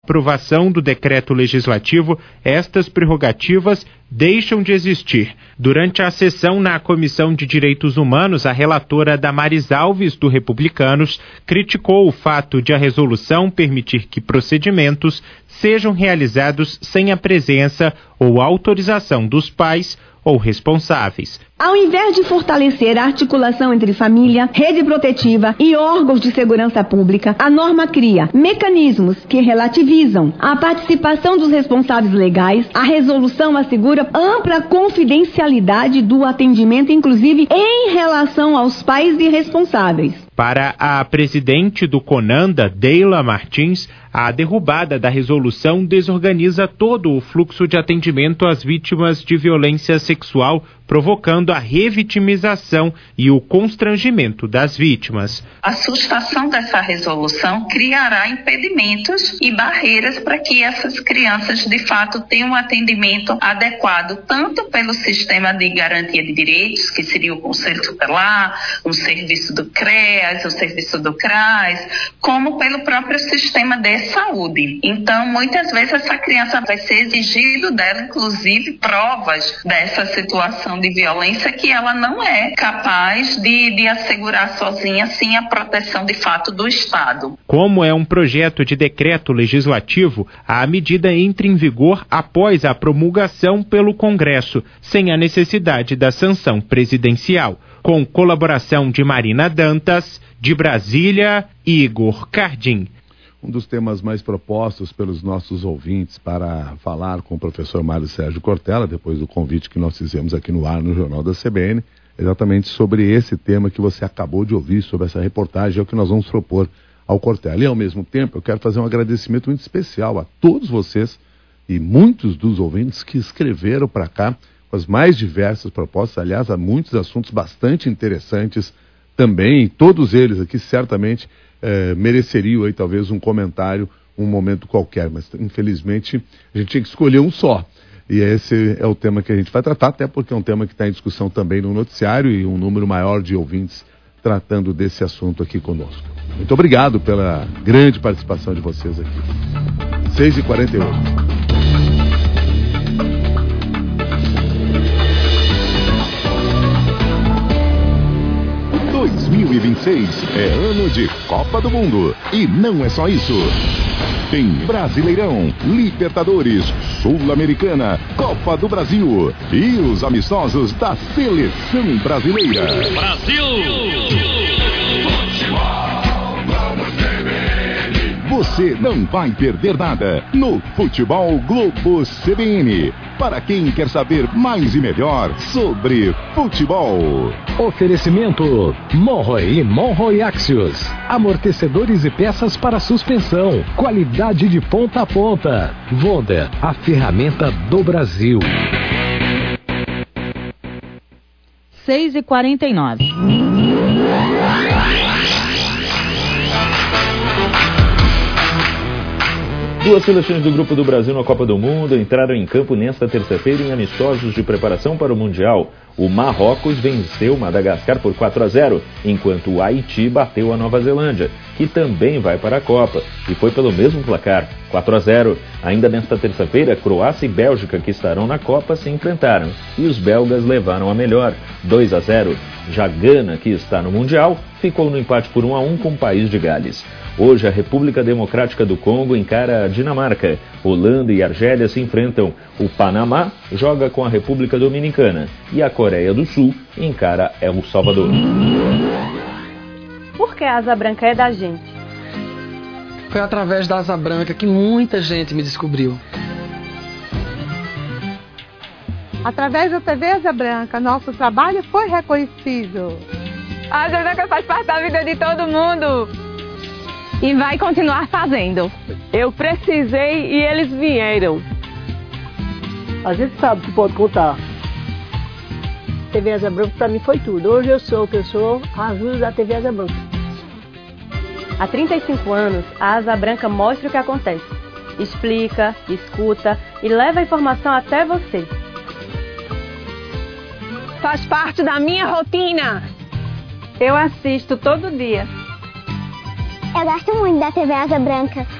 aprovação do decreto legislativo, estas prerrogativas deixam de existir. Durante a sessão na Comissão de Direitos Humanos, a relatora Damares Alves, do Republicanos, criticou o fato de a resolução permitir que procedimentos sejam realizados sem a presença ou autorização dos pais ou responsáveis. Ao invés de fortalecer a articulação entre família, rede protetiva e órgãos de segurança pública, a norma cria mecanismos que relativizam a participação dos responsáveis legais. A resolução assegura ampla confidencialidade do atendimento, inclusive em relação aos pais e responsáveis. Para a presidente do CONANDA, Deila Martins, a derrubada da resolução desorganiza todo o fluxo de atendimento às vítimas de violência sexual, provocando a revitimização e o constrangimento das vítimas. A sustentação dessa resolução criará impedimentos e barreiras para que essas crianças, de fato, tenham um atendimento adequado, tanto pelo sistema de garantia de direitos, que seria o Conselho Tutelar, um serviço do CREAS, o serviço do CRAS, como pelo próprio sistema de saúde. Então, muitas vezes essa criança vai ser exigido dela, inclusive, provas dessa situação de violência que ela não é capaz de assegurar sozinha, sem a proteção de fato do Estado. Como é um projeto de decreto legislativo, a medida entra em vigor após a promulgação pelo Congresso, sem a necessidade da sanção presidencial. Com colaboração de Marina Dantas, de Brasília, Igor Cardim. Um dos temas mais propostos pelos nossos ouvintes para falar com o professor Mário Sérgio Cortella, depois do convite que nós fizemos aqui no ar, no Jornal da CBN, exatamente sobre esse tema que você acabou de ouvir, sobre essa reportagem, é o que nós vamos propor ao Cortella. E, ao mesmo tempo, eu quero fazer um agradecimento muito especial a todos vocês e muitos dos ouvintes que escreveram para cá com as mais diversas propostas. Aliás, há muitos assuntos bastante interessantes também, todos eles aqui certamente mereceriam aí talvez um comentário, um momento qualquer, mas infelizmente a gente tinha que escolher um só. E esse é o tema que a gente vai tratar, até porque é um tema que está em discussão também no noticiário e um número maior de ouvintes tratando desse assunto aqui conosco. Muito obrigado pela grande participação de vocês aqui. 6h48. 2026 é ano de Copa do Mundo. E não é só isso. Tem Brasileirão, Libertadores, Sul-Americana, Copa do Brasil e os amistosos da Seleção Brasileira. Brasil! Você não vai perder nada no Futebol Globo CBN. Para quem quer saber mais e melhor sobre futebol. Oferecimento Monroe e Monroe Axios. Amortecedores e peças para suspensão. Qualidade de ponta a ponta. Wonder, a ferramenta do Brasil. 6h49. Duas seleções do Grupo do Brasil na Copa do Mundo entraram em campo nesta terça-feira em amistosos de preparação para o Mundial. O Marrocos venceu Madagascar por 4-0, enquanto o Haiti bateu a Nova Zelândia, que também vai para a Copa, e foi pelo mesmo placar, 4-0. Ainda nesta terça-feira, Croácia e Bélgica, que estarão na Copa, se enfrentaram, e os belgas levaram a melhor, 2-0. Já Gana, que está no Mundial, ficou no empate por 1-1 com o país de Gales. Hoje, a República Democrática do Congo encara a Dinamarca. Holanda e Argélia se enfrentam. O Panamá joga com a República Dominicana. E a Coreia do Sul encara El Salvador. Por que a Asa Branca é da gente? Foi através da Asa Branca que muita gente me descobriu. Através da TV Asa Branca, nosso trabalho foi reconhecido. A Asa Branca faz parte da vida de todo mundo. E vai continuar fazendo. Eu precisei e eles vieram. A gente sabe que pode contar. TV Asa Branca para mim foi tudo. Hoje eu sou o que eu sou, às luzes da TV Asa Branca. Há 35 anos, a Asa Branca mostra o que acontece. Explica, escuta e leva a informação até você. Faz parte da minha rotina. Eu assisto todo dia. Eu gosto muito da TV Asa Branca.